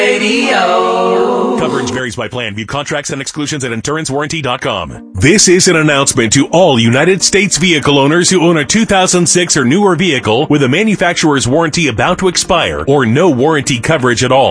Radio. Coverage varies by plan. View contracts and exclusions at insurancewarranty.com. This is an announcement to all United States vehicle owners who own a 2006 or newer vehicle with a manufacturer's warranty about to expire or no warranty coverage at all.